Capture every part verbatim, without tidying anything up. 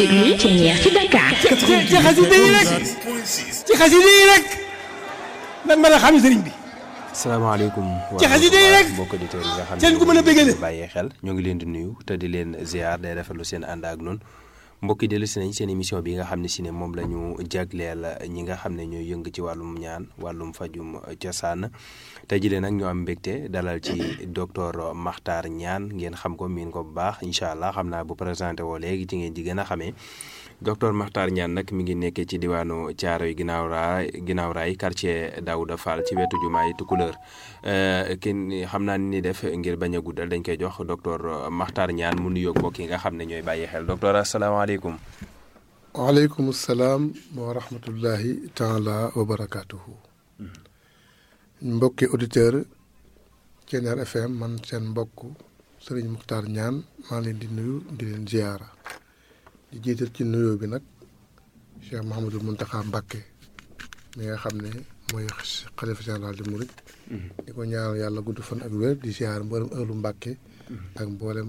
déglu Thiéniere ci Dakar. ci xasida yi rek ci xasida yi rek lan mën a xam sëriñ bi. salaamaaleykum. ci xasida yi rek mbokk auditeurs yi nga xam seen ku mën a bégale bàyyee xel ñoo ngi leen di nuyu te di leen ziar day rafetlu seen ànd ak noonu mbokk yi dellu si nañ seen émission bi nga xam ne si ne moom la ñu jagleel ñi nga xam ne ñooy yëng ci wàllum ñaan wàllum fajum cosaan tey jii nag ñoo am mbégte dalal ci docteur Makhtar Niane ngeen xam ko miin ko bu baax incha allah xam naa bu présenté woo léegi ci ngeen ji gën a xamee docteur Makhtar Niane nag mi ngi nekkee ci diwaanu Thiaroye ginnaaw raay ginnaaw raay quartier Daouda Fall ci wetu jumaay Tukulóor kin xam naa ni def ngir bañ a guddal dañ koy jox docteur Makhtar Niane mu nuyoog mbokk yi nga xam ne ñooy bàyyi xel docteur asalaamaaleykum. waaleykum salaam wa rahmatullahi taala wa barakaatuhu. mbokki auditeur Thiéniere F M man seen mbokk Serigne Makhtar Niane maa leen di nuyu di leen ziyaara di jiital ci nuyoo bi nag Cheikh Mouhamadou Mountakha Mbacké mi nga xam ne mooy xalifa général di Mouride. di ko ñaanal yàlla gudd fan ak wér di ziyaar mboolem ëllu Mbacké ak mboolem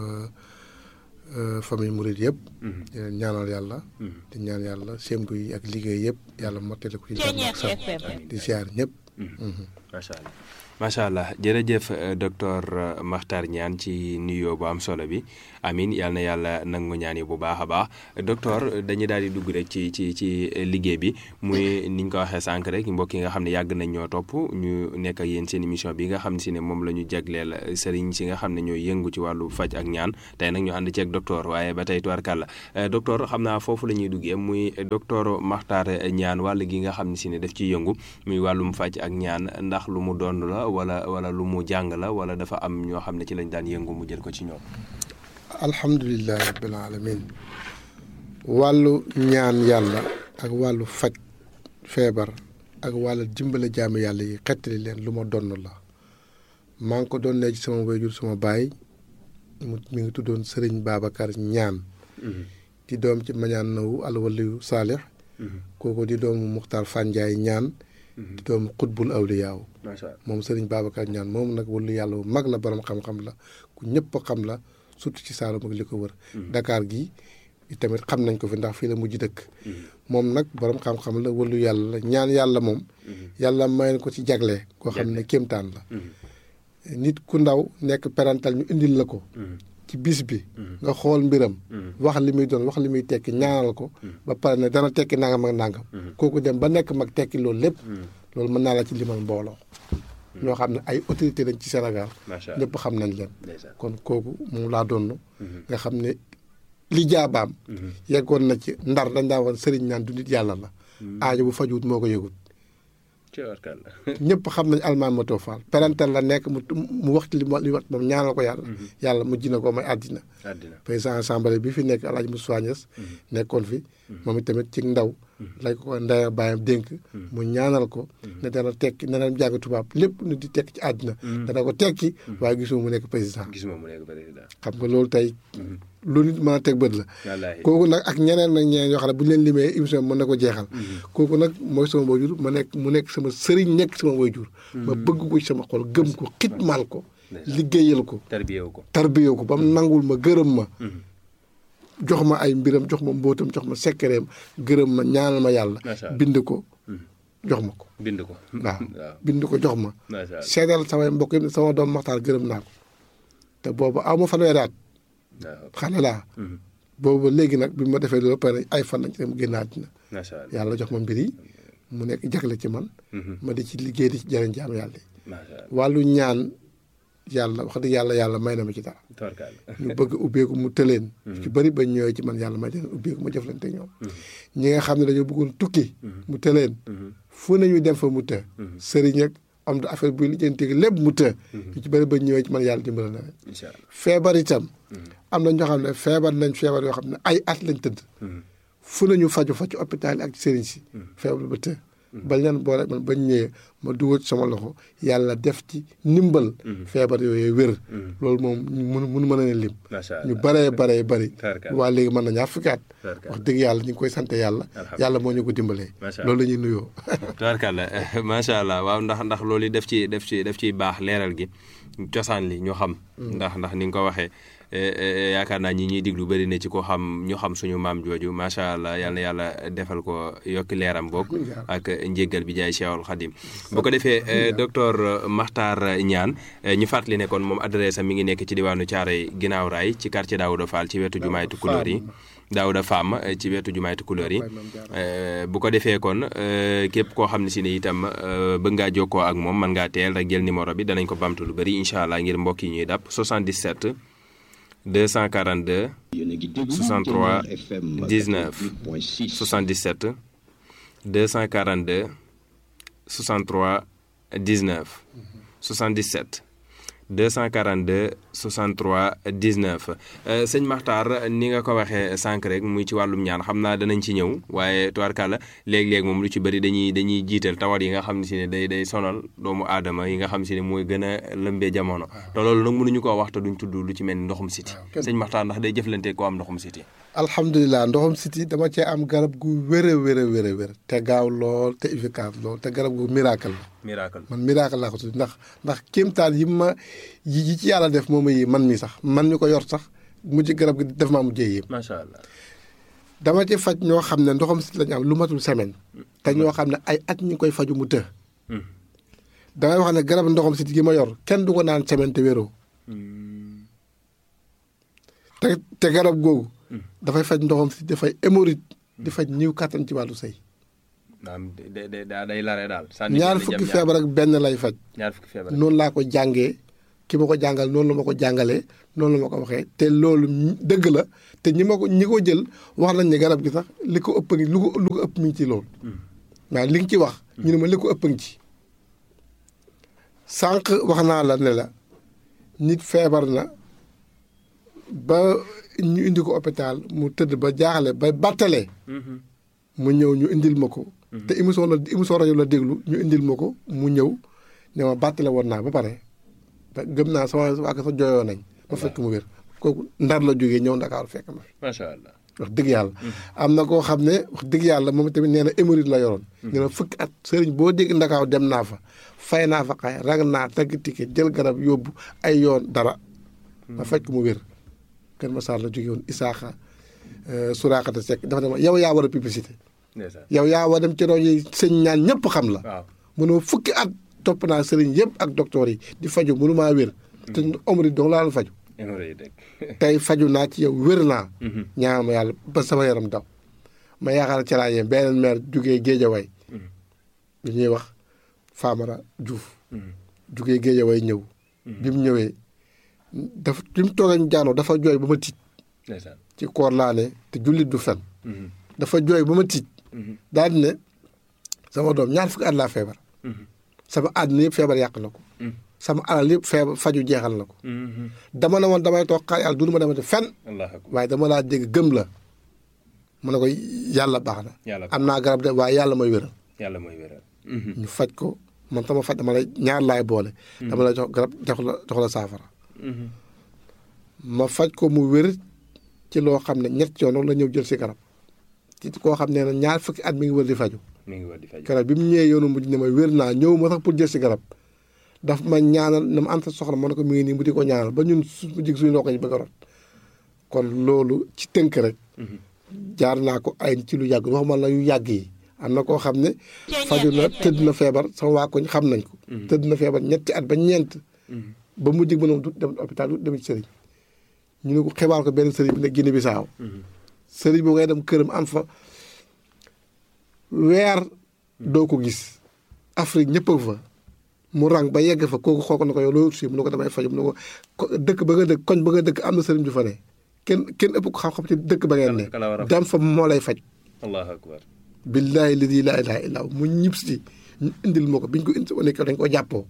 famille Mouride yëpp. di leen ñaanal yàlla. di ñaan yàlla sémbu yi ak liggéey yëpp yàlla mottali ko ci jàmm ak sax di ziyaar ñëpp. macha allah macha allah jërëjëf docteur Makhtar Niane ci nuyoo bu am solo bi amin yal na yàlla nangu ñaan yi bu baax a baax docteur dañuy daal di dugg rek ci ci ci liggéey bi muy ni ñu ko waxee sànq rek mbokk yi nga xam ne yàgg nañ ñoo topp ñu nekk ak yéen seen émission bi nga xam ne si ne moom la ñu jagleel sëriñ si nga xam ne ñooy yëngu ci wàllu faj ak ñaan tey nag ñu ànd ceeg docteur waaye ba tey tubaarkàlla docteur xam naa foofu la ñuy duggee muy docteur Makhtar Niane wàll gi nga xam ne si ne daf ciy yëngu muy wàllum faj ak ñaan ndax lu mu doon la wala wala lu mu jàng la wala dafa am ñoo xam ne ci lañ daan yëngu mu jël ko ci ñoom. alhamdulilah rabbil alamin wàllu ñaan yàlla ak wàllu faj feebar ak wàllu dimbale jaamu yàlla yi xettali leen lu ma donn la maa ngi ko doon ne ci sama wayjur sama baay mu mi ngi tuddoon Serigne Babacar Niane. di doom ci mañaan nawu alwaliyu saalix kooku di doomu Muxtaar Fanjaay Niane. di doomu xutbul awliyaaw moom Serigne Babacar Niane moom nag wàllu yàlla bu mag la borom xam-xam la ku ñëpp xam la surtout ci Saalum ak li ko wër. Dakar gi tamit xam nañ ko fi ndax fii la mujj dëkk. moom nag borom xam-xam la wàllu yàlla la ñaan yàlla moom. yàlla may ko ci jagle koo xam ne kéemtaan la. nit ku ndaw nekk parental ñu indil la ko. ci bis bi. nga xool mbiram. wax li muy doon wax li muy tekki ñaanal ko. ba pare ne dana tekki nangam ak nangam. kooku dem ba nekk mag tekki loolu lépp. loolu mën naa la ci limal mbooloo. ñoo xam ne ay autorité lañ ci Sénégal. ñëpp xam nañ leen. kon kooku moom laa doon. nga xam ne li jaabaam. yeggoon na ci ndar dañ daa woon sëriñ naan du nit yàlla la. aajo bu fajuwut moo ko yëgut. ñëpp xam nañ almaan ma too faal parental la nekk mu mu wax ci li mu li wax moom ñaanal ko yàlla. yàlla mu ji na ko may àddina. président assemblée bi fi nekk El Hadj Moussa Niass nekkoon fi. moom itamit ci ndaw. lay ko ndaya bàyyam dénk. mu ñaanal ko. ne dana tekki ne dana jàng tubaab lépp nu di tekki ci àddina. dana ko tekki waaye gisuma mu nekk président. gisuma mu nekk président. xam nga loolu tey. lu nit mën a teg bët la. kooku nag ak ñeneen nag ñeneen yoo xam ne bu ñu leen limee émission bi mën na ko jeexal. kooku nag mooy sama waajur ma nekk mu nekk sama sëriñ nekk sama waajur. ma bëgg ko ci sama xol gëm ko xitmaal ko. liggéeyal ko. tarbiyewu ko tarbiyewu ko ba mu nangul ma gërëm ma. jox ma ay mbiram jox ma mbóotam jox ma sekkereem gërëm ma ñaanal ma yàlla. bind ko jox ma ko. bind ko waaw bind ko jox ma. seedal samay mbokk yi sama doom Makhtar gërëm naa ko te boobu aw ma fanweeri at xale laa. boobu léegi nag bi ma defee loolu pare ay fan lañ ci mu génn àddina. yàlla jox ma mbir yi mu nekk jagle ci man. ma di ci liggéey di ci jëriñ jaam yàlla yi. wàllu ñaan yàlla wax dëgg yàlla yàlla may na ma ci dara. ñu bëgg ubbeeku mu tëleen. ci bëri ba ñëwee ci man yàlla may leen ubbeeku ma jëflante ñoom. ñi nga xam ne dañoo bëggoon tukki. mu tëleen. fu nañu dem fa mu të. sëriñ ak am da affaire buy lijjanti lépp mu të. ñu ci bëri ba ñëwee ci man yàlla dimbala na leen. feebar itam. am na ñoo xam ne feebar nañ feebar yoo xam ne ay at lañ tëdd. fu nañu faju fa ci hôpital ak sëriñ si. feebar ba të. bañ leen boole man bañ ñëwee ma dugal ci sama loxo yàlla def ci ndimbal. feebar yooyu wér. loolu moom mënu mënu mën a lim. ñu baree baree bari. waa léegi mën na ñaar fukki at. wax dëgg yàlla ñu ngi koy sant yàlla. yàlla moo ñu ko dimbalee. loolu la ñuy nuyoo. tubaarkàlla macha allah waaw ndax ndax loolu def ci def ci def ciy baax leeral gi cosaan li ñu xam. ndax ndax ni nga ko waxee yaakaar naa ñi ñuy diglu bëri na ci ko xam ñu xam suñu maam jooju macha allah yal na yàlla defal ko yokki leeram boog ak njéggal bi jaay Cheikhul Khadim bu ko defee docteur Makhtar Niane ñu fàttali ne kon moom adresse am mi ngi nekk ci diwaanu Thiaroye ginnaaw raay ci quartier Daouda Fall ci wetu jumaay Tukulóor yi Daouda Fam ci wetu jumaay Tukulóor yi bu ko defee kon képp koo xam ne si ne itam bëgg ngaa jokkoo ak moom mën ngaa teel rek jël numéro bi danañ ko bamtu lu bëri incha allah ngir mbokk yi ñuy dàpp soixante-dix-sept deux cent quarante-deux soixante-trois dix-neuf soixante-dix-sept deux cent quarante-deux soixante-trois dix-neuf soixante-dix-sept deux cent quarante-deux soixante-trois dix-neuf sëñ Makhtar ni nga ko waxee sànq rek muy ci wàllum ñaan xam naa danañ ci ñëw waaye tubaarkàlla léeg-léeg moom lu ci bëri dañuy dañuy jiital tawat yi nga xam ne si ne day day sonal doomu aadama yi nga xam si ne mooy gën a lëmbee jamono te loolu nag mënuñu koo wax te duñ tudd lu ci mel ni ndoxum siti sëñ Makhtar ndax day jëflante koo am ndoxum siti alhamdulilah ndoxum siti dama cee am garab gu wér a wér a wér a wér te gaaw lool te efficace lool te garab gu miracle la miracle man miracle laa ko tudd ndax ndax kéemtaan yi ma yi ci yàlla def moom yi man mi sax man mi ko yor sax mujj garab gi def maa mujjee yëpp macha allah dama ci faj ñoo xam ne ndoxam siti lañu am lu matul semaine te ñoo xam ne ay at ñu ngi koy faju mu të damay wax ne garab ndoxam siti gi ma yor kenn du ko naan semaine te wéroo te te garab googu dafay faj ndoxam siti dafay hémorroïde di faj ñiw kàttan ci wàllu sëy day lare daal ñaar fukki feebar ak benn lay faj ñaar fukki feebar noonu laa ko jàngee ki ma ko jàngal noonu la ma ko jàngalee noonu la ma ko waxee te loolu dëgg la te ñi ma ko ñi ko jël wax nañ ne garab gi sax li ko ëpp ngi lu ko lu ko ëpp mi ngi ci loolu waaw li nga ci wax ñu ne ma li ko ëpp ngi ci sànq wax naa la ne la nit feebar na ba ñu indi ko hôpital mu tëdd ba jaaxle ba battalee mu ñëw ñu indil ma ko te émission la émission rajo la déglu ñu indil ma ko mu ñëw ne ma battale woon naa ba pare gëm naa sama waa sa jooyoo nañ ma fekk mu wér kooku ndar la jógee ñëw Ndakaaru fekk ma macha allah wax dëgg yàlla am na koo xam ne wax dëgg yàlla moom tamit nee na hémorroïde la yoroon nee na fukki at sëriñ boo dégg Ndakaaru dem naa fa fay naa fa xay rag naa tagg ticket jël garab yóbbu ay yoon dara ma fekk mu wér Kër Massar la jógee woon Isaaxa Suraakata Seck dafa ne ma yow yaa war a publicité yow yaa war dem ci rajo yi sëñ ñaan ñëpp xam la mënoo fukki at topp naa sëriñ yëpp ak docteur yi di faju mënu maa wér te hémorroïde dong laa la faju tey faju naa ci yow wér naa ñaan ma yàlla ba sama yaram daw ma yaakaar ca laa yem beneen maire jugee Géejawaay lu ñuy wax Famara Diouf jugee Géejawaay ñëw bi mu ñëwee dafa bi mu toogee ñu jaanoo dafa jooy ba ma tiit ci koor laa ne te jullit du fen dafa jooy ba ma tiit daal di ne sama doom ñaar fukki at laa feebar sama àddina yëpp feebar yàq na ko sama alal yëpp feebar faju jeexal na ko dama ne woon damay toog xaar yàlla du ma demati fen waaye dama laa dégg gëm la mu ne ko yàlla baax na am naa garab de waaye yàlla mooy wéral yàlla mooy wéral ñu faj ko man sama faj dama lay ñaar laay boole dama lay jox garab jox la jox la saafara ma faj ko mu wér ci loo xam ne ñett yoon la ñëw jël si garab ci koo xam ne na ñaar fukki at mi ngi wër di faju mi ngi wër di faju garab bi mu ñëwee yoonu mujj ne ma wér naa ñëw ma sax pour jël si garab daf ma ñaanal na ma am sa soxla ma ne ko mi ngi nii mu di ko ñaanal ba ñun su jig suñu ndox yi bëgg a rot kon loolu ci tënk rek jaar naa ko ay ci lu yàgg waxuma la yu yàgg yi am na koo xam ne faju na tëdd na feebar sama waa koñ xam nañ ko tëdd na feebar ñetti at ba ñeent ba mu jig mënom du dem hôpital du dem ci sëriñ ñu ne ko xibaar ko benn sëriñ bi ne Guinée Bissau sëriñ boo ngay dem këram am fa weer doo ko gis Afrique ñëpp a fa mu rang ba yegg fa kooku xool ko ne ko yow loolu si mu ne ko damay faju mu ne ko dëkk ba nga dëkk koñ ba nga dëkk am na sëriñ ju fa ne kenn kenn ëpp ko xam-xam ci dëkk ba ngeen ne dem fa moo lay faj allahu akbar billaahi ladi laa ilaaha illaa hu mu ñib si ñu indil ma ko biñ ko indi ko dañ ko jàppoo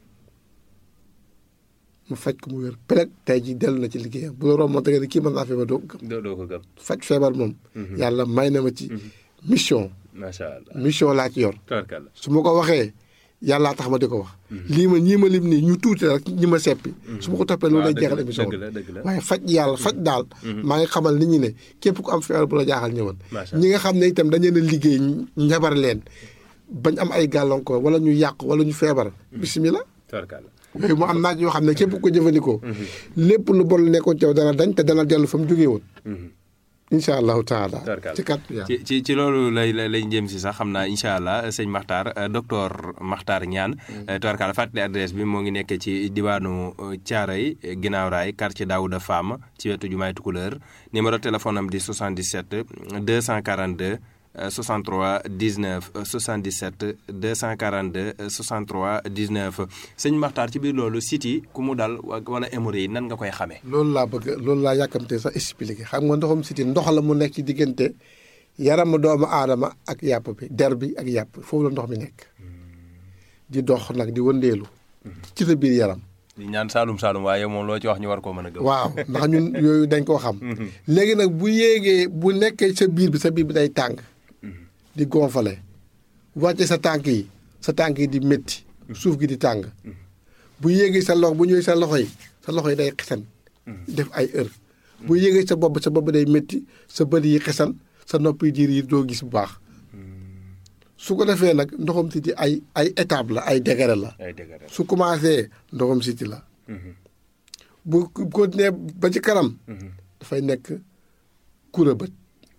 mu faj ko mu wér peleg tey ji dellu na ci liggéeyam bu la romb da nga ne kii mën naa feebar doo ko gëm doo ko gëm faj feebar moom yàlla may na ma ci mission macha allah mission laa ci yor su ma ko waxee yàllaa tax ma di ko wax lii ma ñii ma lim nii ñu tuuti rek ñi ma seppi su ma ko toppee loolu lay jeexal émission waaye faj yàlla faj daal maa ngi xamal nit ñi ne képp ku am feebar bu la jaaxal ñëwal ñi nga xam ne itam dañu leen a liggéey njabar leen bañ am ay gàllankoor wala ñu yàq wala ñu feebar bisimilah yooyu mu am naaj yoo xam ne képp ko jëfandikoo. lépp lu bon lu nekkoon ci yow dana dañ te dana dellu fa mu jógee woon. incha allahu taala. ci kat ci ci ci loolu lay lay jëm si sax xam naa incha allah sëñ Makhtar docteur Makhtar Niane. tubarkalla fàttali adresse bi moo ngi nekk ci diwaanu Thiaroye ginnaaw raay quartier Daouda Fam ci wetu jumaay Tukulëër numéro téléphone am di soixante-dix-sept deux cent quarante-deux soixante-trois dix-neuf soixante-dix-sept deux cent quarante-deux soixante-trois dix-neuf sëñ Makhtar ci biir loolu site yi ku mu dal wala hémorroïde yi nan nga koy xamee. loolu laa bëgg loolu laa yàkkamtee sax expliqué xam nga ndoxum site ndox la mu nekk ci diggante yaramu doomu aadama ak yàpp bi der bi ak yàpp foofu la ndox mi nekk di dox nag di wëndeelu ci sa biir yaram. di ñaan Saalum Saalum waaye moom loo ci wax ñu war koo mën a gëm. waaw ndax ñun yooyu dañ koo xam. léegi nag bu yéegee bu nekkee sa biir bi sa biir bi day tàng. di gonfale wàcce sa tànk yi sa tànk yi di métti suuf gi di tàng bu yéegee sa loxo bu ñëwee sa loxo yi sa loxo yi day xesan def ay heure bu yéegee sa bopp sa bopp day métti sa bët yi xesan sa nopp yi diir yi doo gis bu baax su ko defee nag ndoxam siti ay ay étape la ay degré la su commencé ndoxam siti la bu continuer ba ci kanam dafay nekk kura bët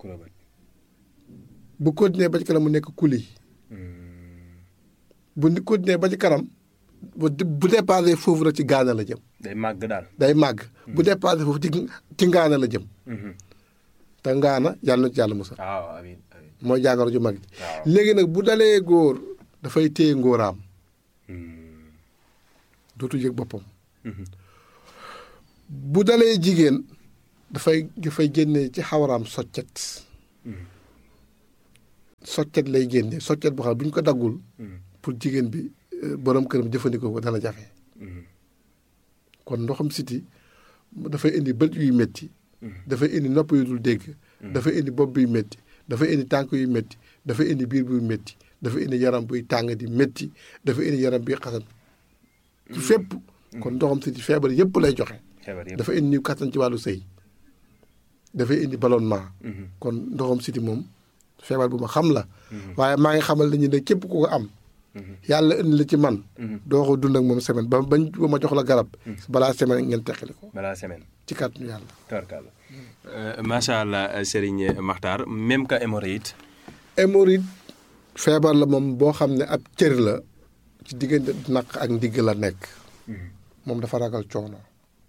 bu continuer ba ci kanam mu nekk kuli bu continuer ba ci kanam bu bu dépassé foofu rek ci gaana la jëm. day màgg daal day màgg. bu dépassé foofu ci ci ngaana la jëm. te ngaana yàlla na ci yàlla musal. waaw amiin amiin mooy jàngoro ju mag ji. léegi nag bu dalee góor dafay téye ngóoraam. dootu yëg boppam. bu dalee jigéen dafay dafay génne ci xawaraam soccet. soccet lay génne soccet boo xam ne bu ñu ko daggul pour jigéen bi borom këram jëfandikoo ko dana jafe kon ndoxam siti dafay indi bët yuy métti dafay indi nopp yu dul dégg dafay indi bopp buy métti dafay indi tànk yu métti dafay indi biir buy métti dafay indi yaram buy tàng di métti dafay indi yaram buy xasan ci fépp kon ndoxam siti feebar yëpp lay joxe dafay indi niw kattan ci wàllu sëy dafay indi ballonnement kon ndoxam siti moom feebar bu ma xam la waaye maa ngi xamal nañu ne képp ku ko am yàlla indi la ci man doo ko dund ak moom semaine ba bañ ba ma jox la garab balaa semaine ngeen teqali ko balaa semaine ci kàttanu yàlla tabarkalla macha allah Serigne Makhtar même que hémorroïde hémorroïde feebar la moom boo xam ne ab cër la ci diggante naq ak ndigg la nekk moom dafa ragal coono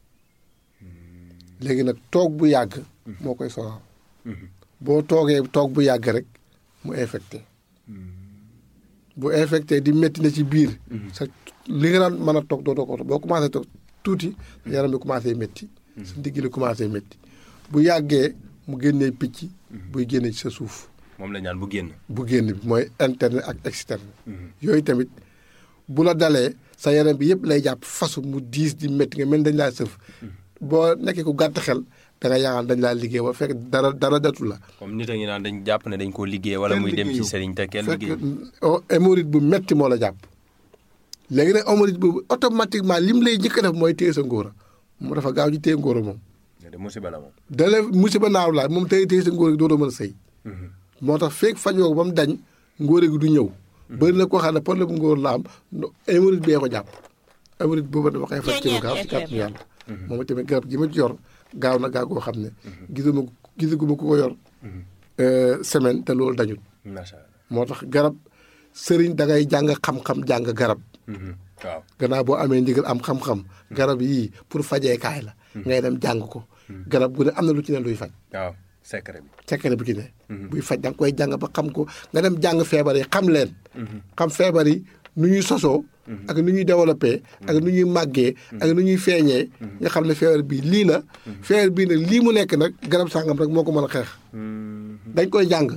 léegi nag toog bu yàgg moo koy sonal boo toogee toog bu yàgg rek mu infecté bu infecté di métti na ci biir sa li nga daan mën a toog doo ko boo commencé toog tuuti yaram bi commencé métti sa ndigg li commencé métti bu yàggee mu génnee picc buy génne ci sa suuf moom la ñaan bu génn bu génn bi mooy interne ak externe yooyu tamit bu la dalee sa yaram bi yëpp lay jàpp fasu mu diis di métti nga mel dañ laa sëf boo nekkee ku gàtt xel da nga yaakaar dañ laa liggéey ba fekk dara dara datu la. comme nit a ngi naan dañ jàpp ne dañ koo liggéey wala muy dem ci sëriñ te kenn liggéey fekk hémorroïde bu metti moo la jàpp. léegi nag hémorroïde boobu automatiquement lim lay njëkk a def mooy téye sa ngóora moom dafa gaaw ci téye ngóora moom. de musiba la moom. da la musiba naaw la moom téye téye sa ngóora gi doo mën a sëy. moo tax fekk fajoo ko ba mu dañ ngóora gi du ñëw. bëri na koo xam ne problème ngóor la am hémorroïde bee ko jàpp. hémorroïde boobu dama koy faj ci lu gaaw ci kàttanu yàlla. moom tamit garab gi ma ci yor gaaw na gaaw goo xam ne. gisuma gisaguma ku ko yor. semaine te loolu dañul. macha allah moo tax garab sëriñ da ngay jàng xam-xam jàng garab. waaw gannaaw boo amee ndigal am xam-xam. garab yii pour fajeekaay la. ngay dem jàng ko. garab gu ne am na lu ci ne luy faj. waaw secret bi. secret bu ci ne. buy faj da nga koy jàng ba xam ko nga dem jàng feebar yi xam leen. xam feebar yi nu ñuy sosoo. ak nu ñuy développé. ak nu ñuy màggee. ak nu ñuy feeñee. nga xam ne feebar bii lii la. feebar bii nag lii mu nekk nag garab sàngam rek moo ko mën a xeex. dañ koy jàng.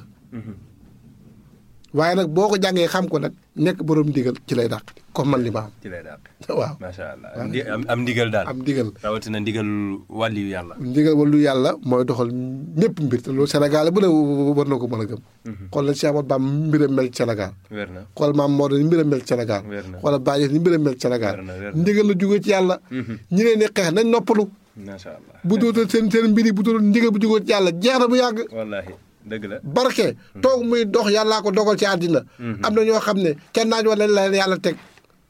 waaye nag boo ko jàngee xam ko nag nekk borom ndigal ci lay dàq comme man li ma am. ci lay dàq waaw macha allah am am ndigal daal. am ndigal rawatina ndigal wàlliyu yàlla. ndigal wàllu yàlla mooy doxal ñëpp mbir te loolu Sénégal bu ne war na ko mën a gëm. xool na Cheikh Ahmadou Bamba mbiram mel ci Sénégal. wér na xool maam Maodo ni mbiram mel ci Sénégal. wér na xoolal Baye ni mbiram mel ci Sénégal. wér na wér na ndigal la jógee ci yàlla. ñi leen di xeex nañ noppalu. macha allah bu dootal seen seen mbir yi bu dootal ndigal bu jógee ci yàlla jeex na bu yàgg. wallaahi dëgg la. barke toog muy dox yàllaa ko dogal ci àddina am na ñoo xam ne kenn naaj wala la yàlla teg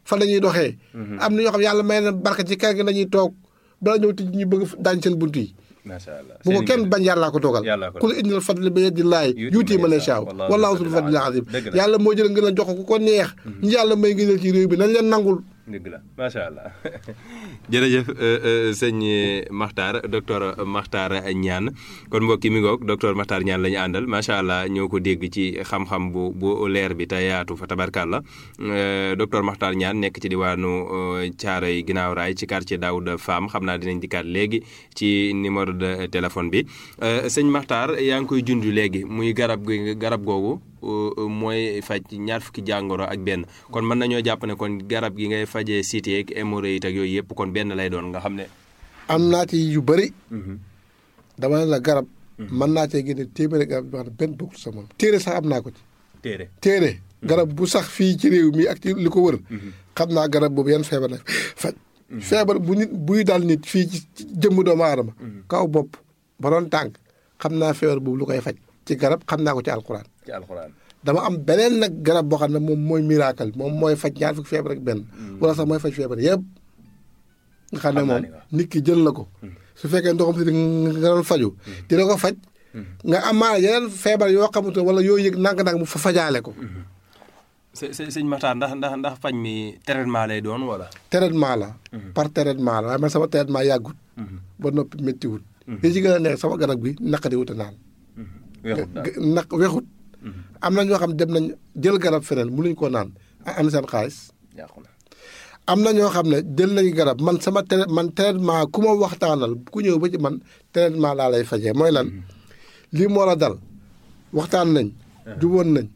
fa la ñuy doxee. am na ñoo xam yàlla may na barke ci kër gi la ñuy toog bala ñëw tij ñu bëgg daañ seen bunt yi. macha allah bu ko kenn bañ yàllaa ko toogal. yàllaa ko ku la indil fadli bi yadillahi yuuti man yashaa wallaahu zul fadlil aziim yàlla moo jël ngeen a jox ko ku ko neex. ñi yàlla may ngeen ci réew bi nañ leen nangul. dëgg la macha allah jërëjëf sëñ Makhtar docteur Makhtar Niane kon mbokki mi ngoog docteur Makhtar Niane la ñu àndal macha allah ñoo ko dégg ci xam-xam bu bu leer bi te yaatu fa tabarkàlla docteur Makhtar Niane nekk ci diwaanu Thiaroye Ginnaaw Raay ci quartier Daouda Fam xam naa dinañ dikkaat léegi ci numéro de téléphone bi sëñ Makhtar yaa ngi koy junj léegi muy garab gi garab googu mooy faj ñaar fukki jàngoro ak benn kon mën nañoo jàpp ne kon garab gi ngay fajee cité ak hémorroïde ak yooyu yëpp kon benn lay doon nga xam ne. am naa ci yu bëri. dama ne la garab. mën naa cee génne téeméeri garab yoo xam ne benn bokkul sama téere sax am naa ko ci. téere téere garab bu sax fii ci réew mi ak ci li ko wër. xam naa garab boobu yan feebar la faj. feebar bu nit buy daal nit fii ci jëmm doomu aadama. kaw bopp ba doon tànk xam naa feebar boobu lu koy faj. ci garab xam naa ko ci alxuraan. ci alxuraan dama am beneen nag garab boo xam ne moom mooy miracle moom mooy faj ñaar fukki feebar ak benn. wala sax mooy faj feebar yëpp. nga xam ne moom nit ki jël na ko. su fekkee ndoxam si nga doon faju dina ko faj. nga amaana yeneen feebar yoo xamante wala yoo yëg nang-nang mu fa fajaale ko. së sëñ Makhtar ndax ndax ndax faj mi traitement lay doon wala. traitement la. par traitement la waaye man sama traitement yàggut. ba noppi méttiwut. li ci gën a neex sama garab gi naqari wut a naan. weexut naq weexut. am na ñoo xam dem nañ jël garab feneen mënuñ koo naan am seen xaalis. am na ñoo xam ne jël nañ garab man sama tra man traitement ku ma waxtaanal ku ñëw ba ci man traitement laa lay fajee mooy lan lii moo la dal waxtaan nañ. juboon nañ.